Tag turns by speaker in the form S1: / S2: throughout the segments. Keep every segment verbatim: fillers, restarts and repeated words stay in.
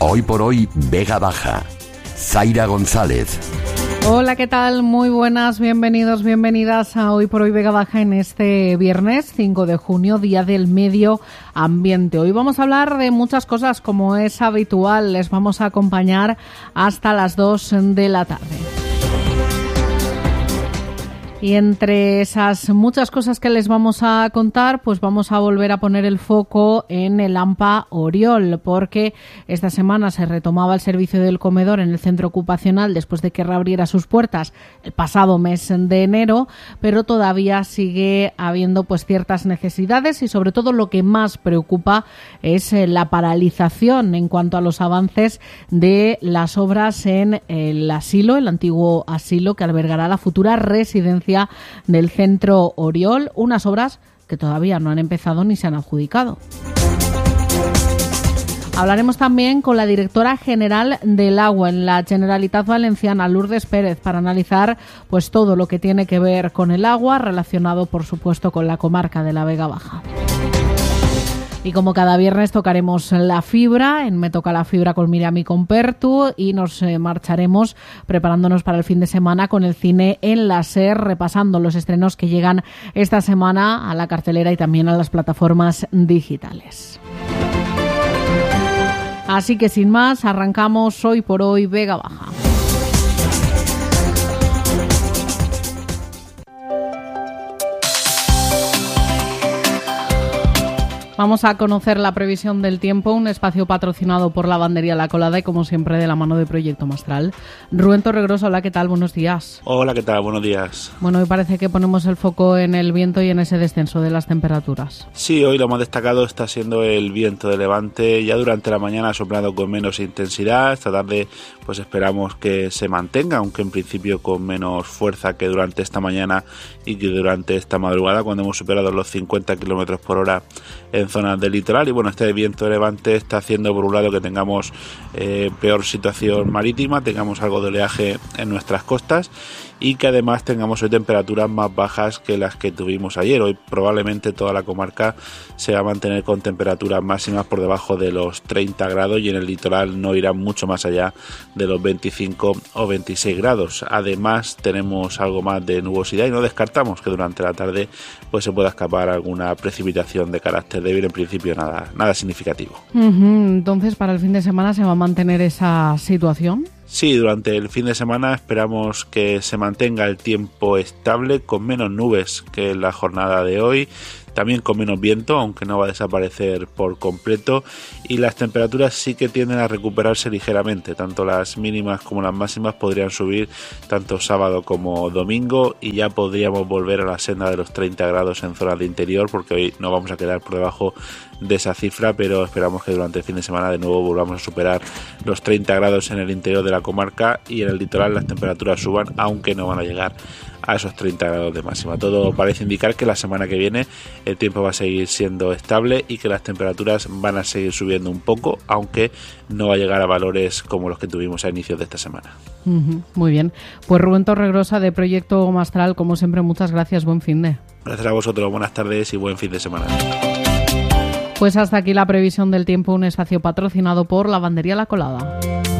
S1: Hoy por hoy, Vega Baja. Zaira González.
S2: Hola, ¿qué tal? Muy buenas, bienvenidos, bienvenidas a Hoy por Hoy Vega Baja en este viernes cinco de junio, Día del Medio Ambiente. Hoy vamos a hablar de muchas cosas como es habitual, les vamos a acompañar hasta las dos de la tarde. Y entre esas muchas cosas que les vamos a contar, pues vamos a volver a poner el foco en el AMPA Oriol, porque esta semana se retomaba el servicio del comedor en el centro ocupacional después de que reabriera sus puertas el pasado mes de enero, pero todavía sigue habiendo pues ciertas necesidades y sobre todo lo que más preocupa es la paralización en cuanto a los avances de las obras en el asilo, el antiguo asilo que albergará la futura residencia del Centro Oriol, unas obras que todavía no han empezado ni se han adjudicado. Hablaremos también con la directora general del agua en la Generalitat Valenciana, Lourdes Pérez, para analizar pues todo lo que tiene que ver con el agua, relacionado por supuesto con la comarca de la Vega Baja. Y como cada viernes tocaremos la fibra, en Me Toca la Fibra con Miriam y con Pertu, y nos eh, marcharemos preparándonos para el fin de semana con el cine en la SER, repasando los estrenos que llegan esta semana a la cartelera y también a las plataformas digitales. Así que sin más, arrancamos Hoy por Hoy Vega Baja. Vamos a conocer la previsión del tiempo, un espacio patrocinado por Lavandería La Colada y como siempre de la mano de Proyecto Mastral. Rubén Torregrosa, hola, ¿qué tal? Buenos días.
S3: Hola, ¿qué tal? Buenos días.
S2: Bueno, hoy parece que ponemos el foco en el viento y en ese descenso de las temperaturas.
S3: Sí, hoy lo más destacado está siendo el viento de levante. Ya durante la mañana ha soplado con menos intensidad. Esta tarde pues esperamos que se mantenga, aunque en principio con menos fuerza que durante esta mañana y que durante esta madrugada, cuando hemos superado los cincuenta kilómetros por hora en zonas del litoral. Y bueno, este viento de levante está haciendo por un lado que tengamos eh, peor situación marítima, tengamos algo de oleaje en nuestras costas y que además tengamos hoy temperaturas más bajas que las que tuvimos ayer. Hoy probablemente toda la comarca se va a mantener con temperaturas máximas por debajo de los treinta grados y en el litoral no irán mucho más allá de los veinticinco o veintiséis grados. Además tenemos algo más de nubosidad y no descartamos que durante la tarde pues se pueda escapar alguna precipitación de carácter débil, en principio nada, nada significativo.
S2: Uh-huh. Entonces, ¿para el fin de semana se va a mantener esa situación?
S3: Sí, durante el fin de semana esperamos que se mantenga el tiempo estable, con menos nubes que en la jornada de hoy, también con menos viento, aunque no va a desaparecer por completo, y las temperaturas sí que tienden a recuperarse ligeramente, tanto las mínimas como las máximas podrían subir tanto sábado como domingo y ya podríamos volver a la senda de los treinta grados en zonas de interior, porque hoy no vamos a quedar por debajo de esa cifra, pero esperamos que durante el fin de semana de nuevo volvamos a superar los treinta grados en el interior de la comarca y en el litoral las temperaturas suban, aunque no van a llegar a esos treinta grados de máxima. Todo parece indicar que la semana que viene el tiempo va a seguir siendo estable y que las temperaturas van a seguir subiendo un poco, aunque no va a llegar a valores como los que tuvimos a inicios de esta semana.
S2: Uh-huh. Muy bien. Pues Rubén Torregrosa de Proyecto Mastral, como siempre, muchas gracias. Buen fin de.
S3: Gracias a vosotros. Buenas tardes y buen fin de semana.
S2: Pues hasta aquí la previsión del tiempo, un espacio patrocinado por Lavandería La Colada.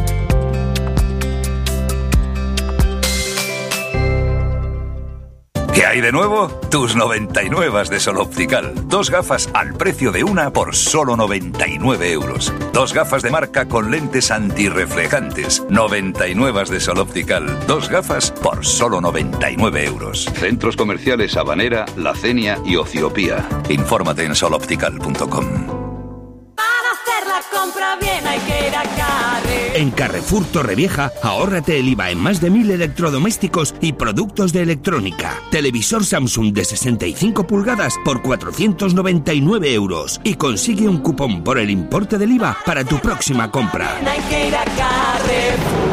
S4: ¿Qué hay de nuevo? Tus noventa y nueve de Sol Optical. Dos gafas al precio de una por solo noventa y nueve euros. Dos gafas de marca con lentes antirreflejantes. noventa y nueve de Sol Optical. Dos gafas por solo noventa y nueve euros.
S5: Centros comerciales Habanera, La Cenia y Ociopía.
S4: Infórmate en sol optical punto com.
S6: Para hacer la compra bien hay que ir a Carrefour.
S7: En Carrefour Torrevieja, ahórrate el I V A en más de mil electrodomésticos y productos de electrónica. Televisor Samsung de sesenta y cinco pulgadas por cuatrocientos noventa y nueve euros. Y consigue un cupón por el importe del I V A para tu próxima compra.
S6: Hay que ir a Carrefour.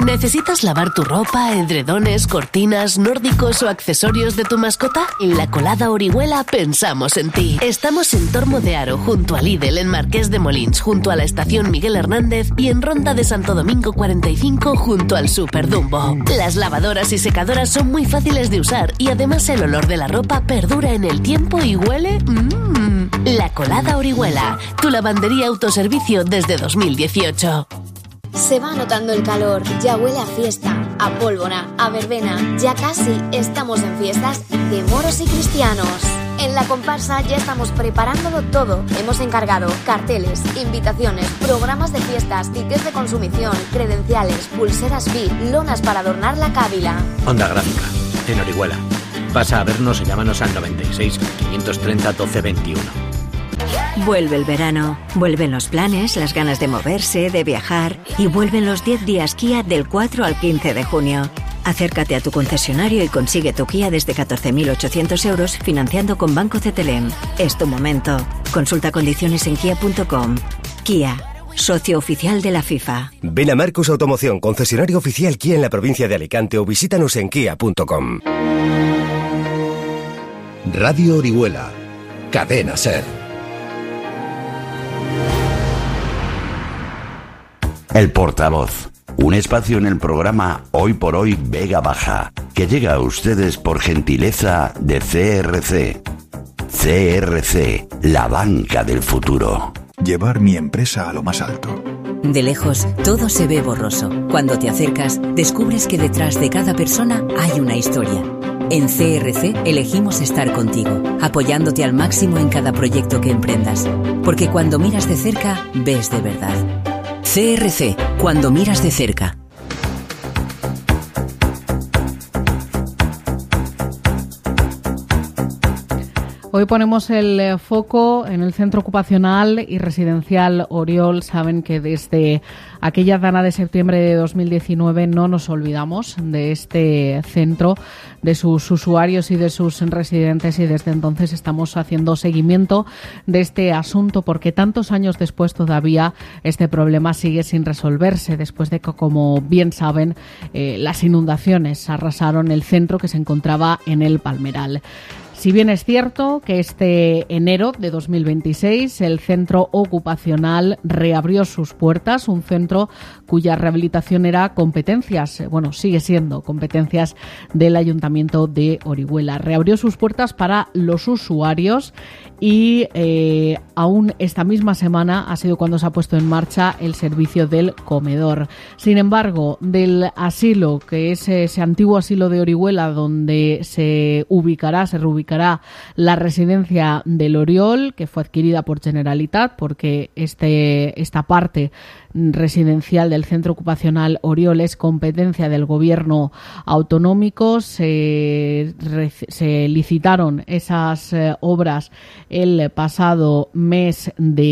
S8: ¿Necesitas lavar tu ropa, edredones, cortinas, nórdicos o accesorios de tu mascota? En La Colada Orihuela pensamos en ti. Estamos en Tormo de Aro, junto a Lidl, en Marqués de Molins, junto a la estación Miguel Hernández, y en Ronda de Santo Domingo cuarenta y cinco, junto al Super Dumbo. Las lavadoras y secadoras son muy fáciles de usar y además el olor de la ropa perdura en el tiempo y huele... Mmm. La Colada Orihuela, tu lavandería autoservicio desde dos mil dieciocho.
S9: Se va notando el calor, ya huele a fiesta, a pólvora, a verbena. Ya casi estamos en fiestas de moros y cristianos. En la comparsa ya estamos preparándolo todo. Hemos encargado carteles, invitaciones, programas de fiestas, tickets de consumición, credenciales, pulseras V I P, lonas para adornar la cábila.
S10: Onda Gráfica, en Orihuela. Pasa a vernos y llámanos al noventa y seis, quinientos treinta, doce veintiuno.
S11: Vuelve el verano, vuelven los planes, las ganas de moverse, de viajar, y vuelven los diez días Kia del cuatro al quince de junio. Acércate a tu concesionario y consigue tu Kia desde catorce mil ochocientos euros financiando con Banco Cetelem. Es tu momento. Consulta condiciones en kia punto com. Kia, socio oficial de la FIFA.
S12: Ven a Marcos Automoción, concesionario oficial Kia en la provincia de Alicante, o visítanos en kia punto com.
S13: Radio Orihuela, Cadena Ser.
S1: El Portavoz, un espacio en el programa Hoy por Hoy Vega Baja, que llega a ustedes por gentileza de C R C. C R C, la banca del futuro.
S14: Llevar mi empresa a lo más alto.
S11: De lejos, todo se ve borroso. Cuando te acercas, descubres que detrás de cada persona hay una historia. En C R C elegimos estar contigo, apoyándote al máximo en cada proyecto que emprendas. Porque cuando miras de cerca, ves de verdad. C R C, cuando miras de cerca.
S2: Hoy ponemos el foco en el centro ocupacional y residencial Oriol. Saben que desde aquella dana de septiembre de dos mil diecinueve no nos olvidamos de este centro, de sus usuarios y de sus residentes, y desde entonces estamos haciendo seguimiento de este asunto porque tantos años después todavía este problema sigue sin resolverse, después de que, como bien saben, eh, las inundaciones arrasaron el centro que se encontraba en el Palmeral. Si bien es cierto que este enero de dos mil veintiséis el centro ocupacional reabrió sus puertas, un centro cuya rehabilitación era competencias, bueno, sigue siendo competencias del Ayuntamiento de Orihuela. Reabrió sus puertas para los usuarios y eh, aún esta misma semana ha sido cuando se ha puesto en marcha el servicio del comedor. Sin embargo, del asilo, que es ese antiguo asilo de Orihuela donde se ubicará, se reubicará la residencia del Oriol, que fue adquirida por Generalitat, porque este esta parte residencial del centro ocupacional Oriol es competencia del gobierno autonómico. Se, se licitaron esas eh, obras el pasado mes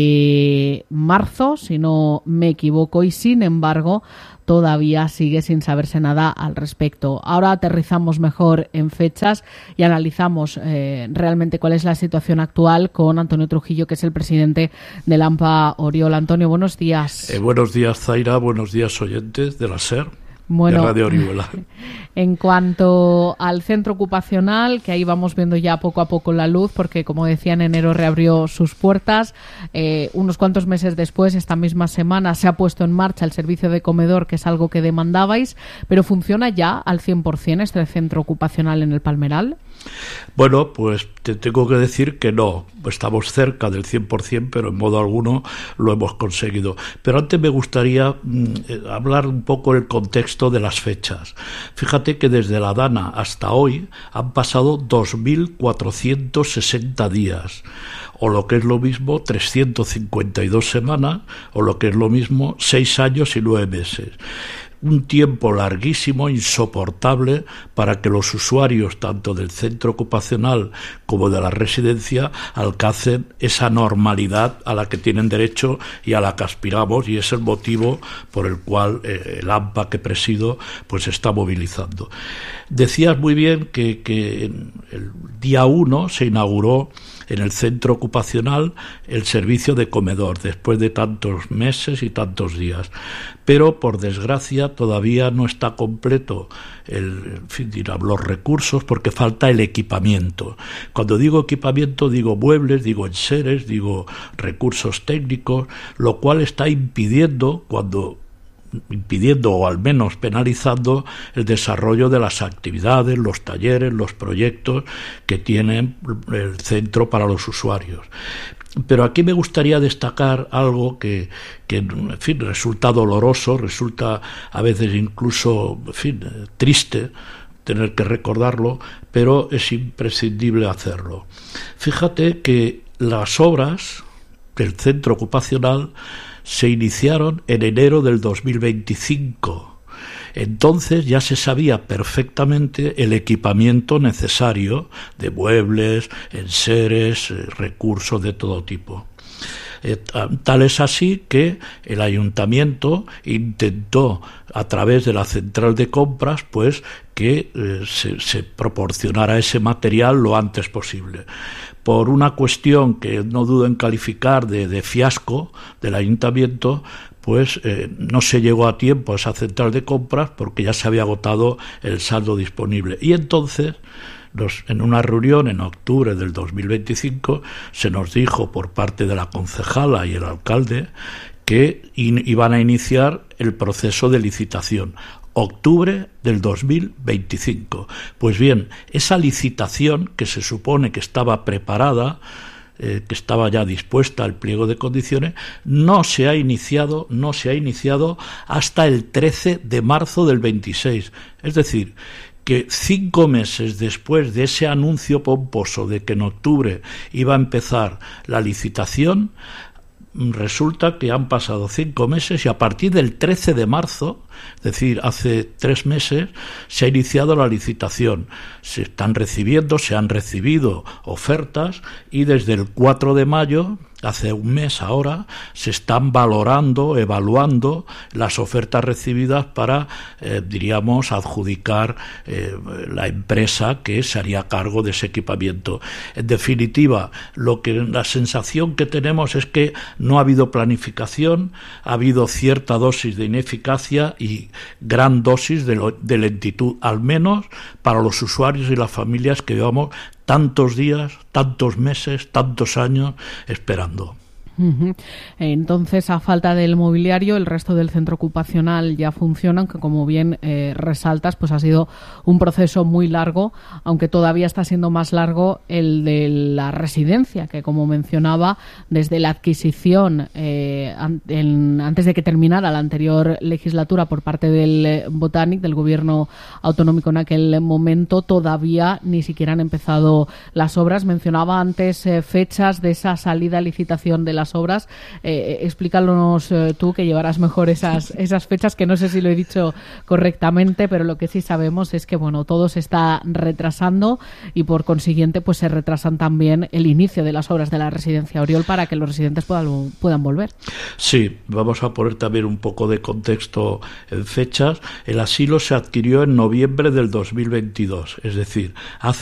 S2: de marzo, si no me equivoco, y sin embargo todavía sigue sin saberse nada al respecto. Ahora aterrizamos mejor en fechas y analizamos eh, realmente cuál es la situación actual con Antonio Trujillo, que es el presidente del AMPA Oriol. Antonio, buenos días.
S15: Eh, buenos días, Zaira. Buenos días, oyentes de la SER.
S2: Bueno,
S15: de Radio Orihuela.
S2: En cuanto al centro ocupacional, que ahí vamos viendo ya poco a poco la luz, porque como decía, en enero reabrió sus puertas. Eh, unos cuantos meses después, esta misma semana, se ha puesto en marcha el servicio de comedor, que es algo que demandabais, pero ¿funciona ya al cien por ciento este centro ocupacional en el Palmeral?
S15: Bueno, pues te tengo que decir que no. Estamos cerca del cien por ciento, pero en modo alguno lo hemos conseguido. Pero antes me gustaría mm, hablar un poco del contexto de las fechas. Fíjate que desde la Dana hasta hoy han pasado dos mil cuatrocientos sesenta días, o lo que es lo mismo trescientas cincuenta y dos semanas, o lo que es lo mismo seis años y nueve meses. Un tiempo larguísimo, insoportable, para que los usuarios tanto del centro ocupacional como de la residencia alcancen esa normalidad a la que tienen derecho y a la que aspiramos, y es el motivo por el cual eh, el AMPA que presido pues se está movilizando. Decías muy bien que, que en el día uno se inauguró en el centro ocupacional el servicio de comedor después de tantos meses y tantos días. Pero, por desgracia, todavía no está completo el, en fin, digamos, los recursos, porque falta el equipamiento. Cuando digo equipamiento, digo muebles, digo enseres, digo recursos técnicos, lo cual está impidiendo, cuando impidiendo o al menos penalizando el desarrollo de las actividades, los talleres, los proyectos que tiene el centro para los usuarios. Pero aquí me gustaría destacar algo que, que en fin, resulta doloroso, resulta a veces incluso, en fin, triste tener que recordarlo, pero es imprescindible hacerlo. Fíjate que las obras del centro ocupacional se iniciaron en enero del dos mil veinticinco. Entonces ya se sabía perfectamente el equipamiento necesario de muebles, enseres, recursos de todo tipo. Eh, tal es así que el ayuntamiento intentó, a través de la central de compras, pues que eh, se, se proporcionara ese material lo antes posible. Por una cuestión que no dudo en calificar de, de fiasco del ayuntamiento, pues eh, no se llegó a tiempo a esa central de compras porque ya se había agotado el saldo disponible. Y entonces, nos, en una reunión en octubre del dos mil veinticinco, se nos dijo por parte de la concejala y el alcalde que in, iban a iniciar el proceso de licitación. Octubre del dos mil veinticinco. Pues bien, esa licitación, que se supone que estaba preparada, eh, que estaba ya dispuesta al pliego de condiciones, no se ha iniciado, no se ha iniciado hasta el trece de marzo del veintiséis. Es decir, que cinco meses después de ese anuncio pomposo de que en octubre iba a empezar la licitación, resulta que han pasado cinco meses y a partir del trece de marzo, es decir, hace tres meses, se ha iniciado la licitación. Se están recibiendo, se han recibido ofertas y desde el cuatro de mayo, hace un mes ahora, se están valorando, evaluando las ofertas recibidas para, eh, diríamos, adjudicar eh, la empresa que se haría cargo de ese equipamiento. En definitiva, lo que la sensación que tenemos es que no ha habido planificación, ha habido cierta dosis de ineficacia y gran dosis de, lo, de lentitud, al menos para los usuarios y las familias que llevamos tantos días, tantos meses, tantos años esperando.
S2: Uh-huh. Entonces, a falta del mobiliario, el resto del centro ocupacional ya funciona, aunque como bien eh, resaltas, pues ha sido un proceso muy largo, aunque todavía está siendo más largo el de la residencia, que como mencionaba, desde la adquisición eh, an- en, antes de que terminara la anterior legislatura por parte del eh, Botanic, del gobierno autonómico en aquel momento, todavía ni siquiera han empezado las obras. Mencionaba antes eh, fechas de esa salida a licitación de la obras. Eh, explícanos eh, tú, que llevarás mejor esas esas fechas, que no sé si lo he dicho correctamente, pero lo que sí sabemos es que bueno, todo se está retrasando y por consiguiente pues se retrasan también el inicio de las obras de la residencia Oriol para que los residentes puedan, puedan volver.
S15: Sí, vamos a poner también un poco de contexto en fechas. El asilo se adquirió en noviembre del dos mil veintidós, es decir, hace